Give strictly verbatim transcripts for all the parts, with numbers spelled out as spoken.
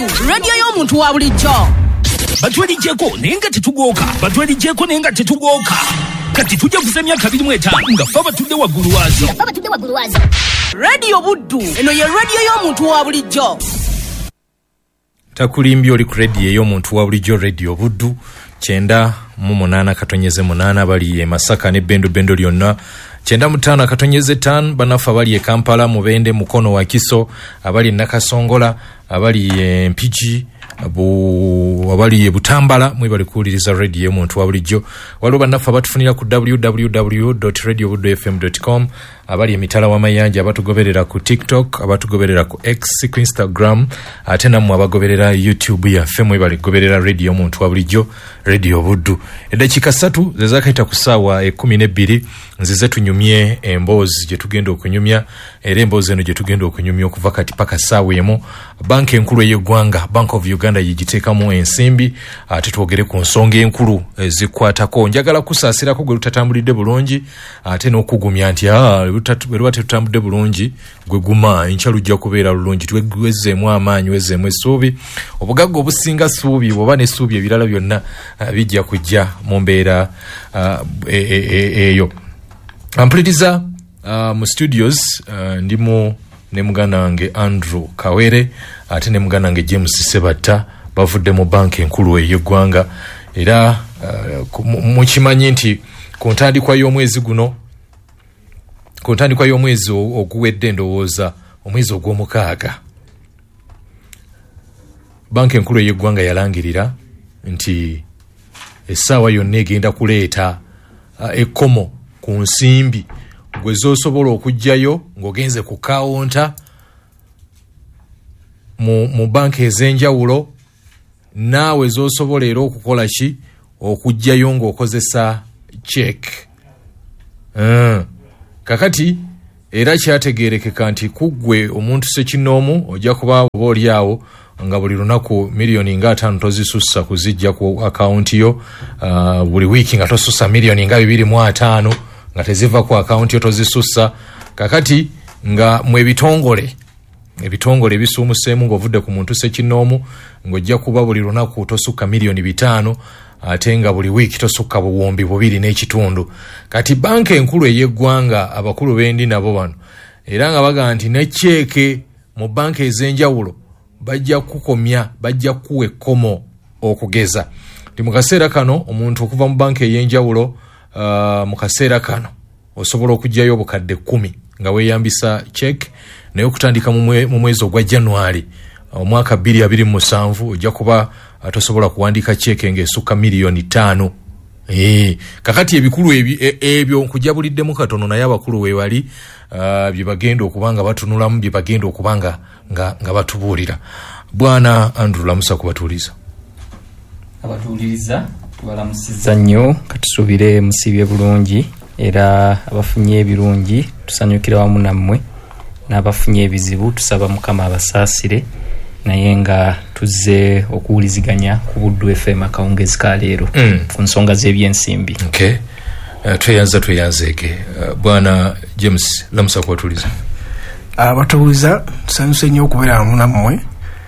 radio y'omuntu wa bulijjo. Batwaligyeko nenga tetugoka batwaligyeko nenga tetugoka kati tujja kusemya kabiri mu etaano nga ffe batudde waggulu waazo batudde waggulu waazo radio buddu eno ye radio y'omuntu wa bulijjo. Takulimbi oli ku radio y'omuntu wa bulijjo radio buddu kyenda mu munaana katonyeze munaana bali e Masaka ne Bendo Bendo lyonna kyenda mutaano katonyeze ttaano banafa bali e Kampala Mubende Mukono wa Kiso abali Nakasongola abali e Mpigi abo abali e Butambala mwe bali kuuliriza radio y'omuntu wa bulijjo waliwo banafa batufunira ku w w w dot radio buddu f m dot com abali emitala w'amayanja abatugoberera ku TikTok abatugoberera ku X ku Instagram ate namwe abagoberera YouTube yaffe mwe bali kugoberera radio y'omuntu wa bulijjo radio buddu. Eddakiika ssatu zezakaita ku ssaawa ekkumi n'ebbiri nzize tunyumye emboozi gye tugenda okunyumya era emboozi eno gye tugenda okunyumya okuva kati paka ssaawa emu banka enkulu ey'eggwanga Bank of Uganda yigiteekamu ensimbi ate twogere ku nsonga enkulu ezikwatako njagala kusaasirako gwe lutatambulidde bulungi ate n'okugumya nti bwe luba tetutambudde bulungi gwe guma enkya lujja kubeera lulungi twewezeemu amaanyi wezeemu essuubi obugagga obusinga ssuubi bw'oba n'essuubi ebirala byonna bijja kujja mu mbeera eyo. Ampuliriza mu studios ndimu ne muganda wange Andrew Kawere ate ne muganda wange James Sebatta bavudde mu banka enkulu ey'eggwanga era mukimanyi nti ku ntandikwa y'omwezi guno ku ntandikwa y'omwezi oguwedde ndowooza omwezi ogw'omukaaga banka enkulu ey'eggwanga yalangirira nti essaawa yonna egenda kuleeta ekkomo ku nsimbi gwe zoosobola okuggyayo ng'ogenze ku kawunta mu, mu banka ez'enjawulo naawe zoosobola era okukola ki okuggyayo ng'okozesa check. Uh, kakati era kyategeerekeka nti kuggwe omuntu sekinoomu ojja kuba oba oli awo nga buli lunaku miliyoni nga ataano tozisussa kuzijja ku akawunti yo uh, buli wiiki nga tosussa miliyoni nga bibiri mu ataano nga teziva ku akawunti yo tozisussa kakati nga mwe bitongole ebitongole ebisuumuseemu ng'ovudde ku muntu sekinoomu ng'ojja kuba buli lunaku tosukka miliyoni bitaano ate nga buli wiiki tosukka buwumbi bubiri n'ekitundu. Kati banka enkulu ey'eggwanga abakulu bendi nabo bano era nga baga nti ne cheeke mu banka ez'enjawulo bajja kukomya bajja kuwa ekkomo okugeza ndi mu kaseera kano omuntu okuva mu banka ey'enjawulo uh, mu kaseera kano osobola okuggyayo obukadde kkumi nga weeyambisa check naye okutandika mu mwezi ogwa January omwaka bbiri abiri mu musanvu ojja kuba tosobola kuwandiika cheeke ng'esukka miliyoni ttaano. Eh, kakati ebikulu ebyo nkujabuliddemu katono naye abakulu we bali uh, bye bagenda okubanga batunulamu bye bagenda okubanga nga, nga batubuulira. Bwana Andrew lamusa kubatuuliza. Abatuuliriza tubalamusizza nnyo katusuubire musibye bulungi era abafunye ebirungi tusanyukira wamu nammwe n'abafunye ebizibu tusaba Mukama abasaasire naye nga tuzze okuwuliziganya ku Buddu F M akawungezi ka leero mm. ku nsonga z'ebyensimbi. Okay. Uh, tweyanza tweyanzeeke uh, Bwana James lamusa kubatuuliza. Abatuuliza tusanyuse nnyo okubeera wamu nammwe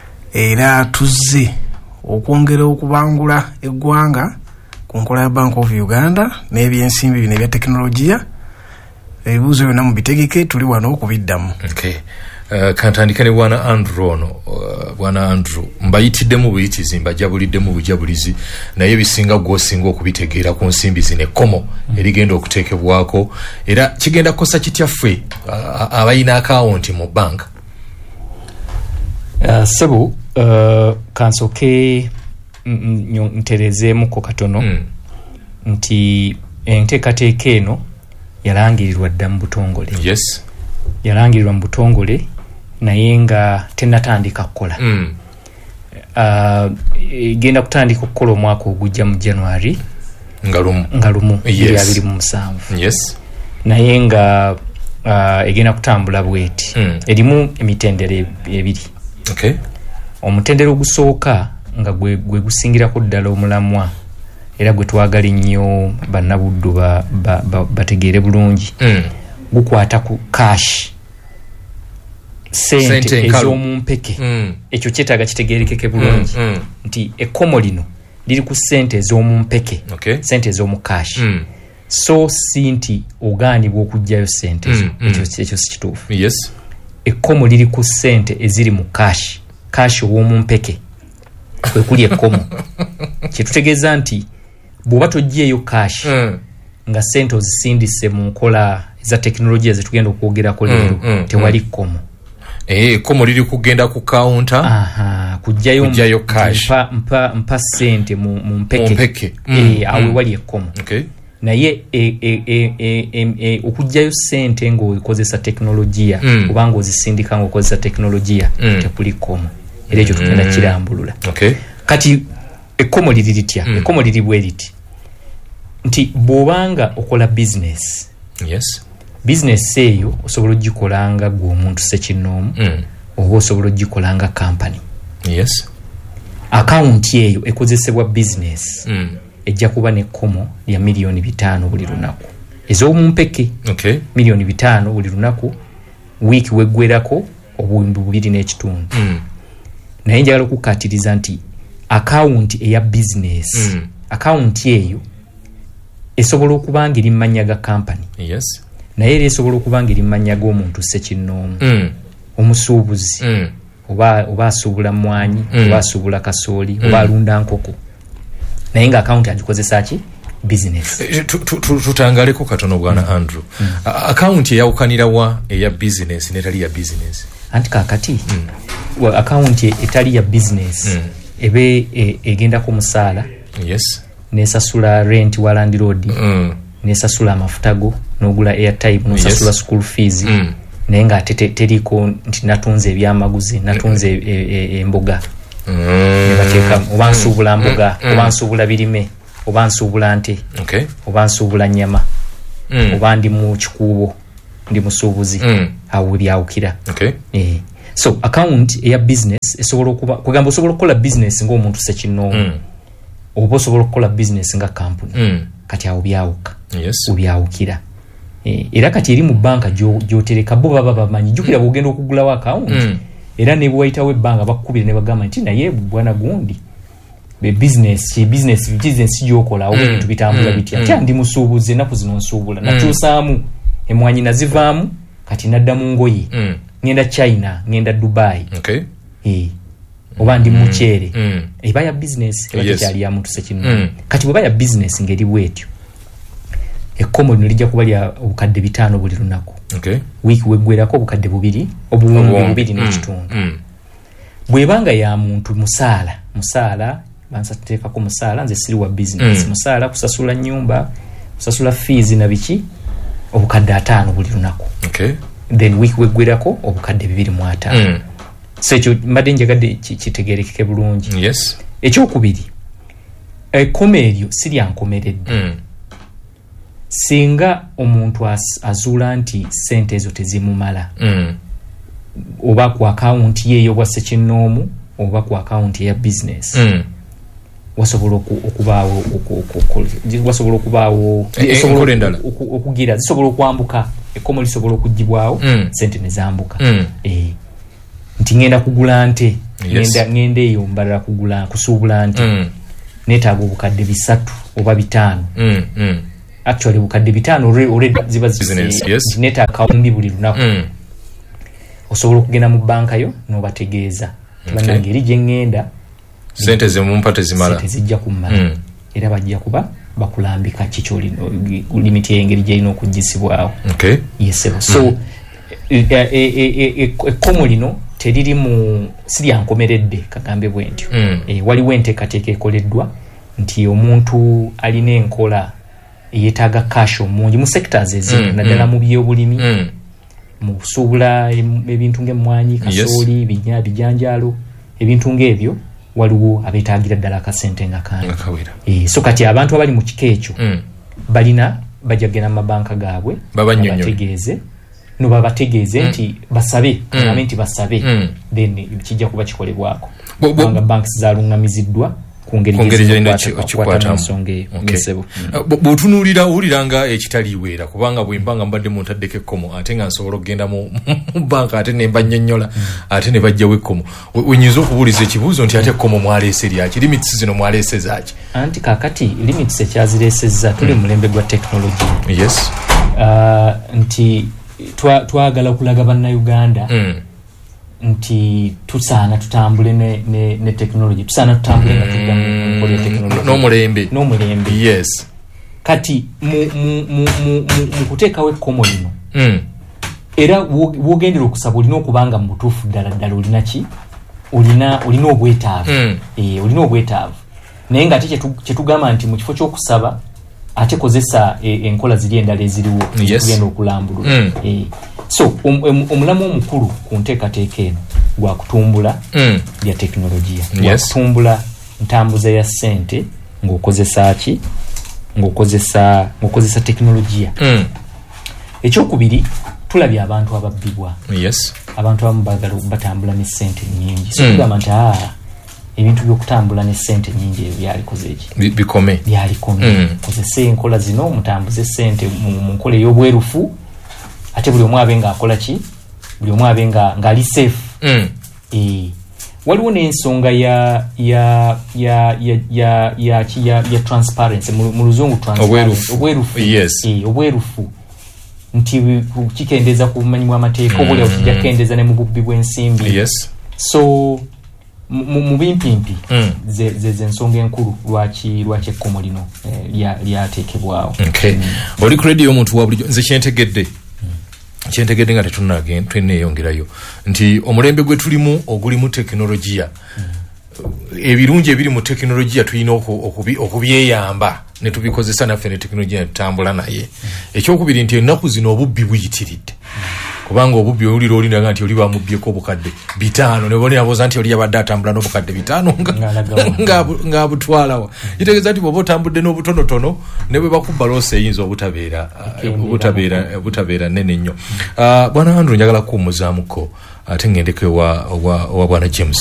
era tuzze okwongera okubangula eggwanga ku nkola ya Bank of Uganda n'ebyensimbi bino ebya tekinologiya ebibuuzo byonna mu bitegeke tuli wano okubiddamu. Okay. Uh, kantandika ne Bwana Andrew ono uh, Bwana Andrew mbayitiddemu buyitizi mbajabuliddemu bujabulizi naye bisinga gwosinga okubitegeera ku nsimbi zino ekkomo mm. erigenda okuteekebwako era kigenda kukosa kitya ffe uh, abayina akawunti mu banka. Uh, sebo uh, kansoke nterezeemuko katono mm. nti enteekateeka eno yalangirirwa dda mu butongole. Yes. Yalangirirwa mu butongole naye nga tennatandika kukola. Mm. Uh, genda kutandika okukola omwaka ogujja mu January nga lumu nga lumu yes. abiri mu musanvu. Yes. Naye nga uh, egenda kutambula bweti mm. erimu emitendera ebiri. Okay. Omutendera ogusooka nga gwe, gwe gusingirako ddala omulamwa era gwe twagala nnyo bannabuddu ba, ba, ba, bategeere bulungi mm. gukwata ku cash sente ez'omumpeke mm. ekyo kyetaaga kitegeerekeke bulungi mm, mm. nti ekkomo lino liri ku sente ez'omumpeke okay. sente ez'omukashi mm. so si nti ogaanibwa okugjayo sente mm, ekyo mm. ekyo si kituufu yes. ekkomo liri ku sente eziri mu kashi kashi ow'omumpeke kwe kuli ekkomo kyetutegeeza nti bw'oba toggyeeyo kashi mm. nga sente ozisindise mu nkola za tekinologiya zetugenda okwogerako leero mm, mm, tewali kkomo eh kkomo liri kugenda ku counter aha kujjayo cash mpa mpa mpa sente mu mu mpeke, mpeke. Mm, eh awe mm. wali ekkomo okay. naye e, e, e, e, e, e, okujjayo sente ng'okozesa tekinologiya mm. kubanga ozisindika ng'okozesa tekinologiya mm. tekuli kkomo era ekyo tugenda mm. kirambulula okay. kati ekkomo liri litya mm. ekkomo liri bwe liti nti bw'obanga okola business yes. business eyo osobola ogikolanga gwe omuntu sekinnoomu mm. oba osobola ogikolanga company yes. account eyo ekozesebwa business mm. ejja kuba n'ekkomo lya miliyoni bitaano buli lunaku ez'omumpeke okay. miliyoni bitaano buli lunaku wiiki weggwerako obuwumbi bubiri n'ekitundu mm. naye njagala okukkaatiriza nti account eya business mm. account eyo esobola okuba nga eri mmanya ga company yes. naye era esobola okuba nga eri mmanya g'omuntu sekinnoomu mm. omusuubuzi mm. oba oba asuubula mmwanyi mm. oba asuubula kasooli mm. oba alunda nkoko naye nga akawunti agikozesa ki business tutangaleko katono bwana mm. Andrew mm. akawunti eyawukanira wa eya business netali ya business anti kakati mm. akawunti etali ya business mm. ebe e, egendako musaala yes. nesasula rent wa landlord mm. nesasula amafutago nogula airtime nosasula yes. school fees mm. naye nga ate teriko nti natunze ebyamaguzi natunze mm. e, e, emboga mm. nebateeka oba nsuubula mboga mm. oba nsuubula birime oba nsuubula nte okay. oba nsuubula nnyama mm. oba ndi mu kikuubo ndi musuubuzi mm. awo byawukira okay. eh. so account eya business esobola okuba kwegamba osobola okukola business ng'omuntu sekinnoomu mm. oba osobola okukola business nga company mm. kati awo byawuka yes. obyawukira e, era kati eri mu banka gyotereka bo baba bamanyi jukira mm. bwogenda okugulawo account mm. era ne bwayitawo ebbanga bakukubira ne bagamba nti naye bwana gundi be business ki business business gyokola oba ebintu mm. bitambula bitya mm. ati ndi musuubuze naku zino nsuubula mm. nakyusaamu emwanyi nazivaamu kati nadda mu ngoye mm. ngenda China ngenda Dubai okay. e, oba ndi mukyere mm. eba ya business eba yes. kyali ya muntu sekinnoomu mm. kati bweba ya business ngeri bwetyo ekkomo lino lijja kuba lya obukadde bitaano buli lunaku okay. wiiki weggwerako obukadde bubiri obuwumbi bubiri n'ekitundu mm. bwebanga ya muntu musaala musaala bansateekako musaala nze siri wa business mm. musaala kusasula nnyumba kusasula fees na biki obukadde ataano buli lunaku okay. then wiiki weggwerako obukadde bibiri mu ataano mm. so ekyo mbadde njagadde kitegeerekeke bulungi yes. ekyokubiri ekkomo eryo si lyankomeredde mm. singa omuntu azuula nti sente ezo tezimumala mm. oba ku akawunti yeeyo bwa sekinnoomu oba ku akawunti eya business mm. wasobola okubaawo wasobola okubaawo okugira zisobola okwambuka ekkomo lisobola okuggibwawo mm. sente nezambuka mm. e, nti ngenda kugula nte yes. ngenda eyo mbalala kugula kusuubula nte mm. neetaaga obukadde bisatu oba bitaano mm. mm. actually bukadde bitaano already ziba zineta akawumbi buli lunaku mm. osobola okugenda mu banka yo n'obategeeza tibannange okay. eri gye ŋŋenda sente zemumpa tezimala sente zijja kummala mm. era bajja kuba bakulambika kiki limiti y'engeri gy'erina okuggisibwawo okay. yesebo so mm. ekkomo lino teriri mu siryankomeredde kagambe bwe ntyo mm. e, waliwo enteekateeka ekoleddwa nti omuntu alina enkola eyetaaga cash omungi mu sectors ezimu mm, naddala mm. mu byobulimi mm. mu kusuubula ebintu ng'emmwanyi kasooli yes. bijja bijanjaalo ebintu ng'ebyo waliwo abeetaagira ddala akasente nga kangi e, so kati abantu abali mu kika ekyo mm. balina bajja kugenda mu mabanka gaabwe babategeeze no babategeeze mm. nti basabe mm. nti basabe mm. then kijja kuba kikolebwako kubanga banks zalungamiziddwa kungeri okikwatamu ensonga eyo ngesebo. Bw'otunuulira owuliranga ekitaliweera kubanga bwe mbanga mbadde mu ntaddeko ekkomo ate nga nsobola okugenda mu banka ate ne mba nnyonnyola ate ne bajjawo ekkomo wenyinza okubuuliza ekibuuzo nti ate ekkomo mwaleese lyaki limits zino mwaleese zaaki anti kaakati limits ekyazireesezza tuli mu mulembe gwa tekinologi. Yes. Uh, nti twagala okulaga bannayuganda mm. nti tusaana tutambule ne, ne, ne technology tusaana tutambule nga tudda mu technology n'omulembe n'omulembe. Yes. Kati mu mu mu mu mu kuteekawo ekkomo lino mm. era woogendera okusaba olina okubanga mu butuufu ddala ddala olina ki olina olina obwetaavu mm. eh olina obwetaavu naye nga ate kyetugamba nti mu kifo ky'okusaba ate kozesa enkola ziri endala eziriwo kugenda okulambulula. mm. eh so omulamu um, omukulu ku nteekateeka eno gwa kutumbula mm. bya teknologiya. Yes. Gwa kutumbula ntambuza ya ssente ng'okozesa ki ng'okozesa ng'okozesa teknologiya. mm. Ekyokubiri tulabye abantu ababbibwa. Yes. Abantu abamu bagala batambula ne ssente nnyingi. So tugamba nti aa ebintu by'okutambula ne ssente nnyingi ebyo byalikoze eki bikome byalikome mm. kozesa enkola zino mutambuze ssente mu nkola ey'obwerufu ate buli omu abe ng'akola ki buli omu abe ng'ali safe. mm. eh waliwo n'ensonga ya ya ya ya ya ya ya, ya transparency mu luzungu transparency obwerufu. Yes. eh obwerufu nti kikendeza ku bumanyi bw'amateeka mm. obuli okijja kendeza ne mu bubbi bw'ensimbi. Yes. So mu bimpimpi mm. ze ze ze nsonga enkulu lwaki lwaki ekkomo lino lya lyateekebwawo. Okay. mm. Oli ku radio omuntu wa bulijjo nze kyentegedde mm. kyentegedde nga tetunage tweneeyongerayo nti omulembe gwe tulimu ogulimu tekinologiya mm. ebirungi ebiri mu tekinologiya tulina okubyeyamba ne tubikozesa naffe ne tekinologiya tutambula naye. mm. Ekyokubiri nti ennaku zino obubbi buyitiridde mm. kubanga obubbi olira olinaga nti oli bamubbyeko obukadde bitaano ne bone aboza nti oli yabadde atambula n'obukadde bitaano nga nga butwalawa kitegeeza nti bw'oba otambudde n'obutonotono ne bwe bakubba loose eyinza obutabeera obutabeera obutabeera nnene nnyo. Bwana Andrew njagala kuwummuzaamuko ate ngendeko ewa bwana James.